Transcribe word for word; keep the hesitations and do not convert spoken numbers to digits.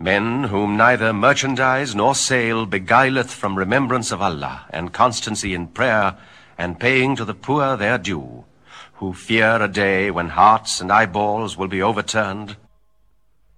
Men whom neither merchandise nor sale beguileth from remembrance of Allah and constancy in prayer and paying to the poor their due, who fear a day when hearts and eyeballs will be overturned,